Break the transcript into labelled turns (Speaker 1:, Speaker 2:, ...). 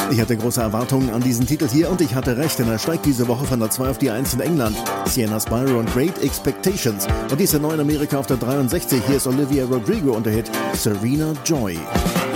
Speaker 1: Ich hatte große Erwartungen an diesen Titel hier und ich hatte recht, denn er steigt diese Woche von der 2 auf die 1 in England. Sienna Spyro und Great Expectations. Und dies ist neu in Amerika auf der 63. Hier ist Olivia Rodrigo und der Hit Serena Joy.